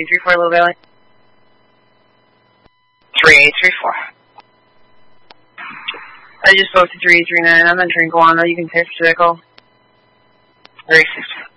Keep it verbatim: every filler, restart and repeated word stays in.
eight three four, Little Valley. three eight three four. I just spoke to three eight three nine. I'm entering Guano. You can text vehicle. Racist.